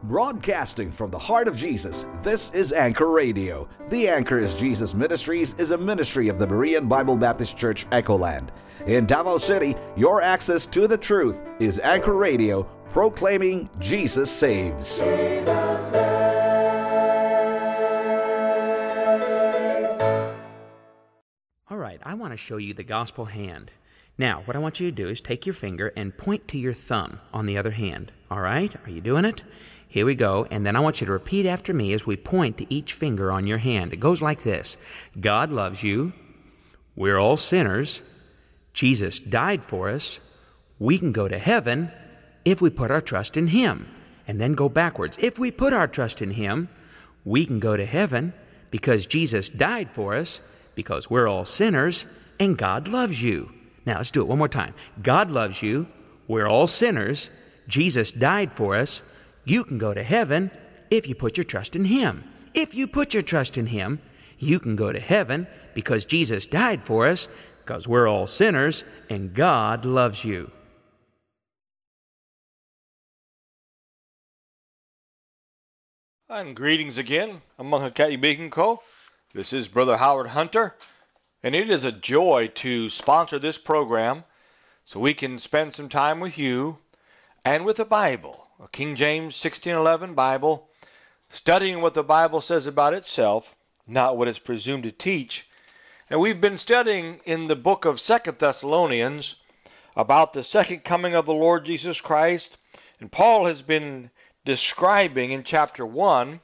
Broadcasting from the heart of Jesus, this is Anchor Radio. The Anchor is Jesus Ministries is a ministry of the Berean Bible Baptist Church, Echoland. In Davao City, your access to the truth is Anchor Radio, proclaiming Jesus saves. Jesus saves. All right, I want to show you the gospel hand. Now, what I want you to do is take your finger and point to your thumb on the other hand. All right? Are you doing it? Here we go. And then I want you to repeat after me as we point to each finger on your hand. It goes like this. God loves you. We're all sinners. Jesus died for us. We can go to heaven if we put our trust in Him. And then go backwards. If we put our trust in Him, we can go to heaven because Jesus died for us, because we're all sinners, and God loves you. Now, let's do it one more time. God loves you. We're all sinners. Jesus died for us. You can go to heaven if you put your trust in Him. If you put your trust in Him, you can go to heaven because Jesus died for us, because we're all sinners, and God loves you. And greetings again among Kaibigan ko. This is Brother Howard Hunter. And it is a joy to sponsor this program so we can spend some time with you and with the Bible, a King James 1611 Bible, studying what the Bible says about itself, not what it's presumed to teach. And we've been studying in the book of 2 Thessalonians about the second coming of the Lord Jesus Christ. And Paul has been describing in chapter 1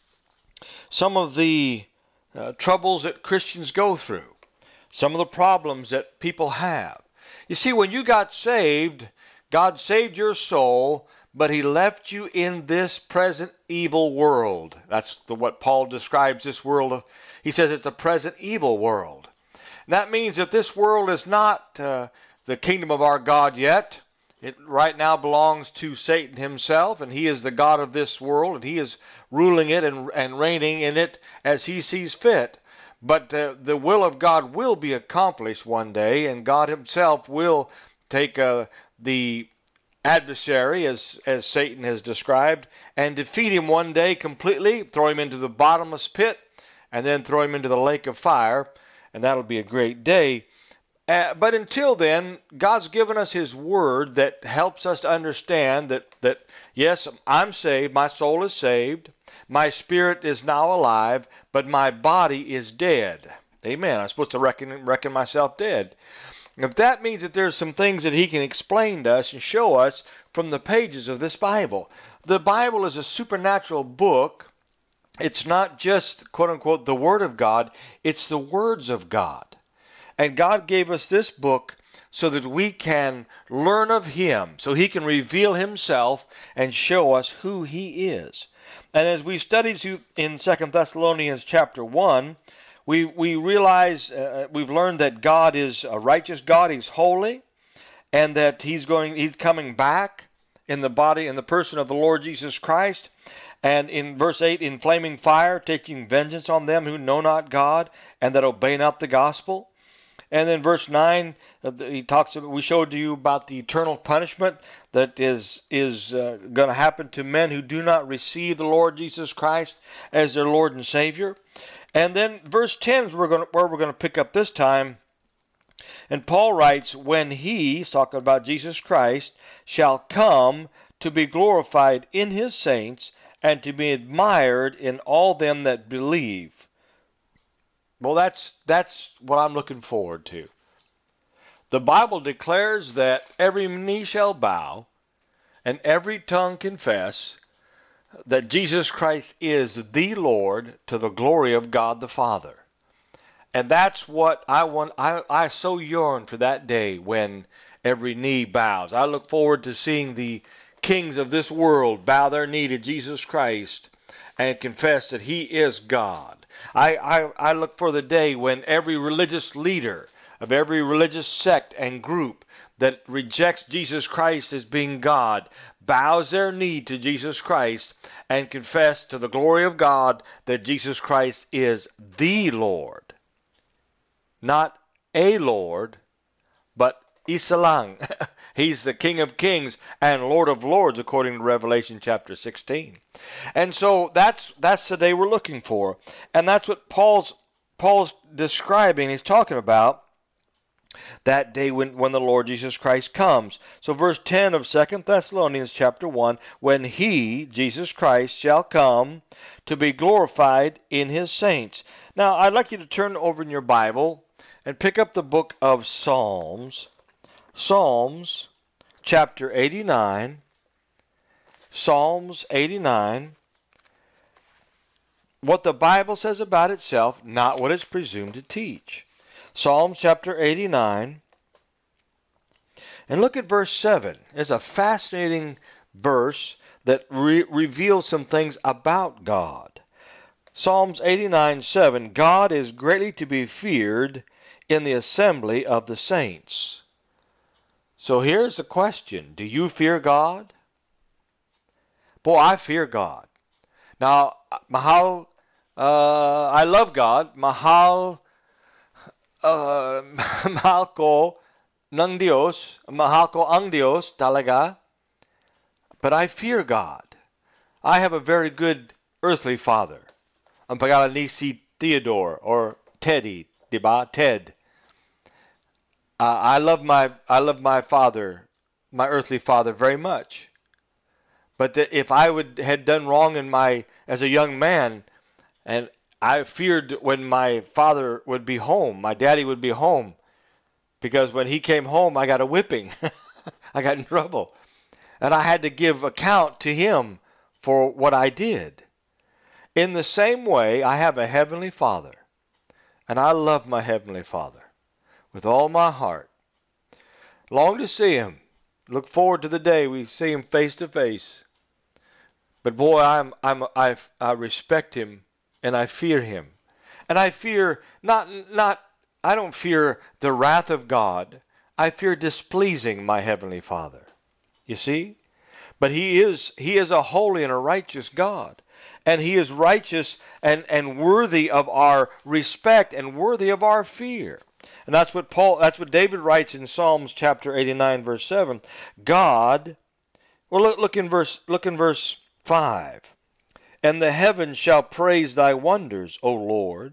some of the troubles that Christians go through. Some of the problems that people have. You see, when you got saved, God saved your soul, but He left you in this present evil world. That's what Paul describes this world. He says it's a present evil world. And that means that this world is not the kingdom of our God yet. It right now belongs to Satan himself, and he is the God of this world, and he is ruling it and reigning in it as he sees fit. But the will of God will be accomplished one day, and God himself will take the adversary, as Satan has described, and defeat him one day completely, throw him into the bottomless pit, and then throw him into the lake of fire, and that'll be a great day. But until then, God's given us His Word that helps us to understand that yes, I'm saved, my soul is saved, my spirit is now alive, but my body is dead. Amen. I'm supposed to reckon myself dead. If that means that there's some things that He can explain to us and show us from the pages of this Bible. The Bible is a supernatural book. It's not just, quote unquote, the Word of God. It's the words of God. And God gave us this book so that we can learn of Him, so He can reveal Himself and show us who He is. And as we studied in 2 Thessalonians chapter 1, we realize, we've learned that God is a righteous God, He's holy, and that He's coming back in the body, in the person of the Lord Jesus Christ. And in verse 8, in flaming fire, taking vengeance on them who know not God, and that obey not the gospel. And then verse 9, we showed to you about the eternal punishment that is going to happen to men who do not receive the Lord Jesus Christ as their Lord and Savior. And then verse 10 is where we're going to pick up this time. And Paul writes, when He, he's talking about Jesus Christ, shall come to be glorified in His saints and to be admired in all them that believe. Well, that's what I'm looking forward to. The Bible declares that every knee shall bow and every tongue confess that Jesus Christ is the Lord, to the glory of God the Father. And that's what I want. I so yearn for that day when every knee bows. I look forward to seeing the kings of this world bow their knee to Jesus Christ and confess that He is God. I look for the day when every religious leader of every religious sect and group that rejects Jesus Christ as being God bows their knee to Jesus Christ and confess to the glory of God that Jesus Christ is the Lord. Not a Lord, but isa lang. He's the King of Kings and Lord of Lords, according to Revelation chapter 16. And so that's the day we're looking for. And that's what Paul's describing. He's talking about that day when the Lord Jesus Christ comes. So verse 10 of 2 Thessalonians chapter 1, when he, Jesus Christ, shall come to be glorified in his saints. Now, I'd like you to turn over in your Bible and pick up the book of Psalms. Psalms chapter 89. Psalms 89. What the Bible says about itself, not what it's presumed to teach. Psalms chapter 89. And look at verse 7. It's a fascinating verse that reveals some things about God. Psalms 89:7. God is greatly to be feared in the assembly of the saints. So here's the question. Do you fear God? Boy, I fear God. Now, mahal, I love God. Mahal ko ng Diyos, mahal ko ang Diyos talaga, but I fear God. I have a very good earthly father. Ang pangalan ni si Theodore or Teddy, diba? Ted. I love my father, my earthly father, very much. But if I had done wrong as a young man, and I feared when my father would be home, my daddy would be home, because when he came home, I got a whipping. I got in trouble. And I had to give account to him for what I did. In the same way, I have a heavenly Father, and I love my heavenly Father with all my heart. Long to see him. Look forward to the day we see him face to face. But boy, I respect him and I fear him. And I fear I don't fear the wrath of God. I fear displeasing my heavenly Father. You see? But he is a holy and a righteous God. And he is righteous and worthy of our respect and worthy of our fear. And that's what David writes in Psalms chapter 89 verse 7. God, well look in verse 5. And the heavens shall praise thy wonders, O Lord,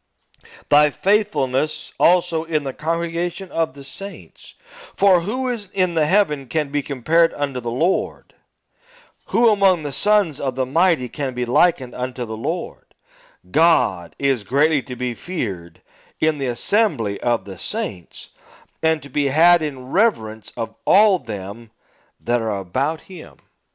thy faithfulness also in the congregation of the saints. For who is in the heaven can be compared unto the Lord? Who among the sons of the mighty can be likened unto the Lord? God is greatly to be feared in the assembly of the saints, and to be had in reverence of all them that are about him.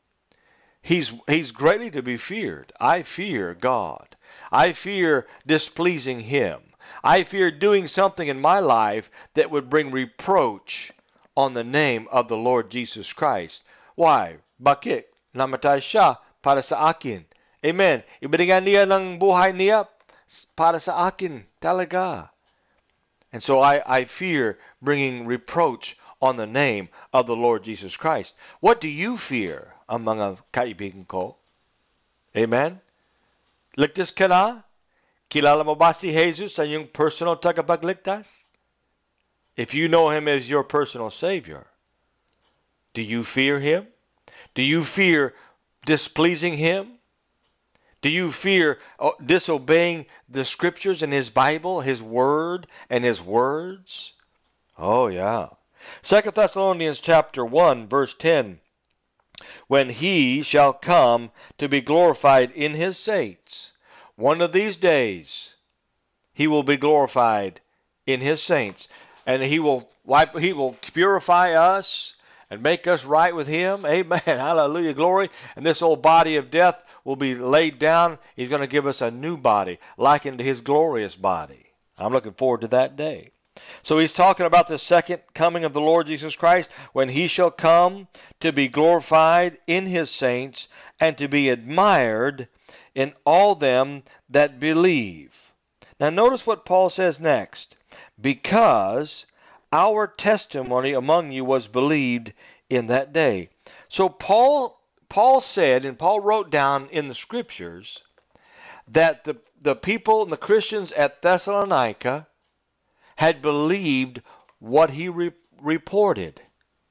He's greatly to be feared. I fear God. I fear displeasing him. I fear doing something in my life that would bring reproach on the name of the Lord Jesus Christ. Why? Bakit? Namatay siya para sa akin. Amen. Ibinigay niya ng buhay niya para sa akin talaga. And so I fear bringing reproach on the name of the Lord Jesus Christ. What do you fear, ang mga kaibigan ko? Amen? Ligtas ka na? Kilala mo ba si Jesus sa iyong personal tagapagligtas? If you know him as your personal Savior, do you fear him? Do you fear displeasing him? Do you fear disobeying the scriptures in his Bible, his word, and his words? Oh, yeah. 2 Thessalonians chapter 1, verse 10. When he shall come to be glorified in his saints. One of these days, he will be glorified in his saints. And he will purify us and make us right with him. Amen. Hallelujah. Glory. And this old body of death will be laid down. He's going to give us a new body, likened to his glorious body. I'm looking forward to that day. So he's talking about the second coming of the Lord Jesus Christ, when he shall come to be glorified in his saints and to be admired in all them that believe. Now notice what Paul says next. Because our testimony among you was believed in that day. So Paul said, and Paul wrote down in the scriptures, that the people and the Christians at Thessalonica had believed what he reported.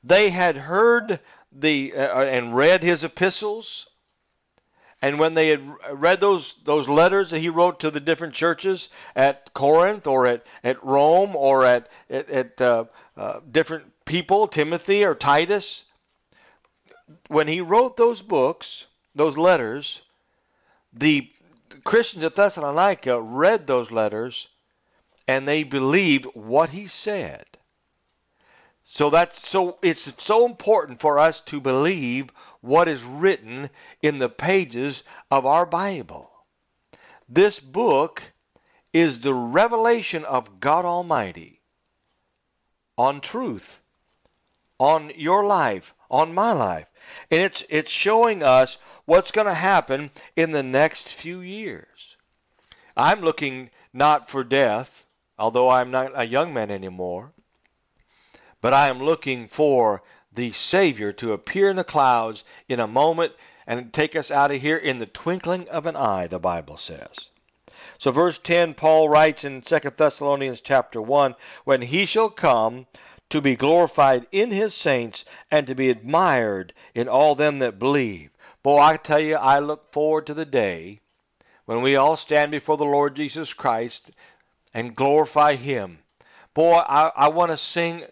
They had heard and read his epistles. And when they had read those letters that he wrote to the different churches at Corinth or at Rome or at different people, Timothy or Titus, when he wrote those books, those letters, the Christians at Thessalonica read those letters and they believed what he said. So it's so important for us to believe what is written in the pages of our Bible. This book is the revelation of God Almighty on truth, on your life, on my life. And it's showing us what's going to happen in the next few years. I'm looking not for death, although I'm not a young man anymore. But I am looking for the Savior to appear in the clouds in a moment and take us out of here in the twinkling of an eye, the Bible says. So verse 10, Paul writes in 2 Thessalonians chapter 1, when he shall come to be glorified in his saints and to be admired in all them that believe. Boy, I tell you, I look forward to the day when we all stand before the Lord Jesus Christ and glorify him. Boy, I want to sing.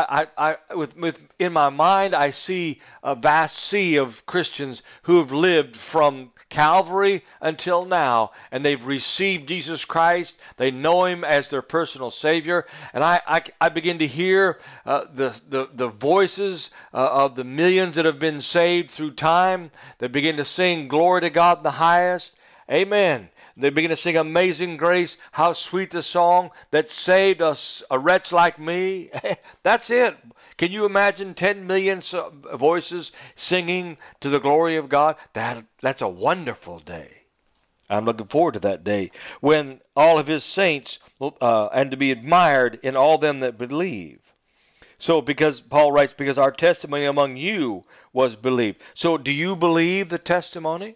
In my mind, I see a vast sea of Christians who have lived from Calvary until now, and they've received Jesus Christ. They know him as their personal Savior, and I begin to hear the voices of the millions that have been saved through time. They begin to sing glory to God in the highest. Amen. They begin to sing Amazing Grace, how sweet the song that saved us, a wretch like me. That's it. Can you imagine 10 million voices singing to the glory of God? That's a wonderful day. I'm looking forward to that day when all of his saints and to be admired in all them that believe. So because Paul writes, because our testimony among you was believed. So do you believe the testimony?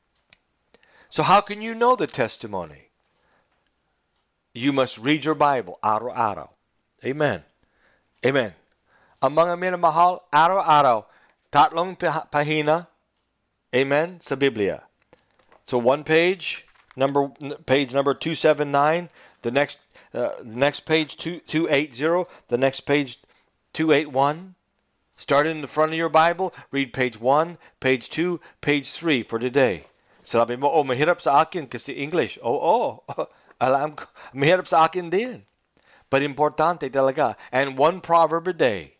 So how can you know the testimony? You must read your Bible, araw-araw. Amen. Amen. Ang mga minamahal, araw-araw, tatlong pahina, amen, sa Biblia. So one page number 279, the next page 280, the next page 281. Start in the front of your Bible, read page 1, page 2, page 3 for today. Sabi mo, mahirap sa akin kasi English. Alam ko, mahirap sa akin din. But importante talaga. And one proverb a day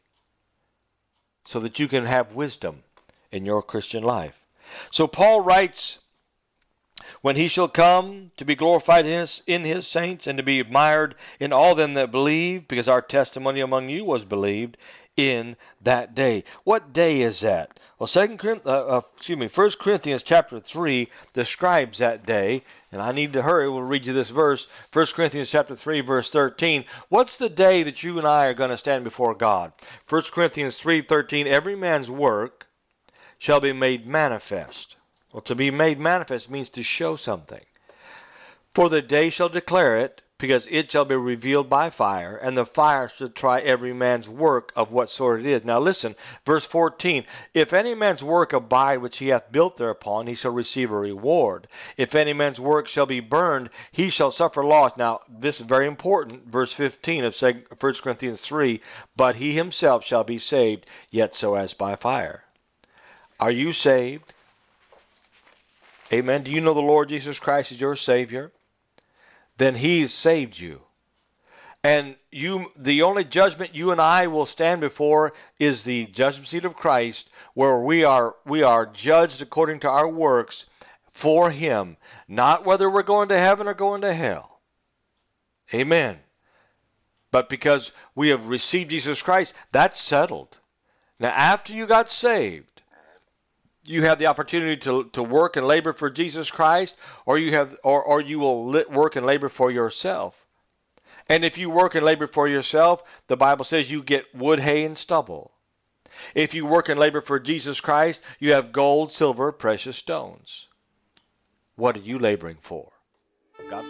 so that you can have wisdom in your Christian life. So Paul writes, when he shall come to be glorified in his saints and to be admired in all them that believe, because our testimony among you was believed in that day. What day is that? Well, 1 Corinthians chapter 3 describes that day, and I need to hurry. We'll read you this verse, 1 Corinthians chapter 3, verse 13. What's the day that you and I are going to stand before God? 1 Corinthians 3:13, every man's work shall be made manifest. Well, to be made manifest means to show something. For the day shall declare it, because it shall be revealed by fire, and the fire shall try every man's work of what sort it is. Now listen, verse 14, if any man's work abide which he hath built thereupon, he shall receive a reward. If any man's work shall be burned, he shall suffer loss. Now this is very important, verse 15 of 1 Corinthians 3, but he himself shall be saved, yet so as by fire. Are you saved? Amen. Do you know the Lord Jesus Christ is your Savior? Then he's saved you. And the only judgment you and I will stand before is the judgment seat of Christ, where we are judged according to our works for him, not whether we're going to heaven or going to hell. Amen. But because we have received Jesus Christ, that's settled. Now after you got saved, you have the opportunity to work and labor for Jesus Christ, or you will work and labor for yourself. And if you work and labor for yourself, the Bible says you get wood, hay, and stubble. If you work and labor for Jesus Christ, you have gold, silver, precious stones. What are you laboring for? God